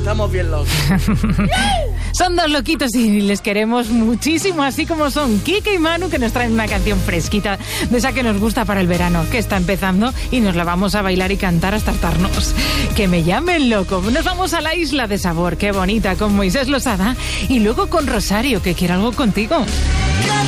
Estamos bien locos. Son dos loquitos y les queremos muchísimo, así como son Kike y Manu, que nos traen una canción fresquita, de esa que nos gusta para el verano, que está empezando y nos la vamos a bailar y cantar hasta hartarnos. Que me llamen loco. Nos vamos a la Isla de Sabor, qué bonita, con Moisés Losada, y luego con Rosario, que quiere algo contigo.